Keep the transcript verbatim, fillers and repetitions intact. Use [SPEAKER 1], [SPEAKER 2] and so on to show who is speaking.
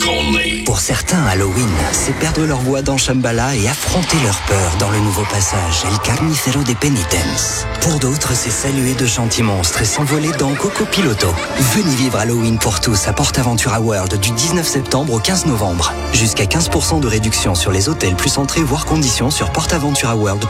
[SPEAKER 1] Pour certains, Halloween, c'est perdre leur voix dans Shambhala et affronter leur peur dans le nouveau passage El Carnicero de Penitence. Pour d'autres, c'est saluer de gentils monstres et s'envoler dans Coco Piloto. Venez vivre Halloween pour tous à PortAventura World du dix-neuf septembre au quinze novembre. Jusqu'à quinze pour cent de réduction sur les hôtels plus entrées voire conditions sur portaventura world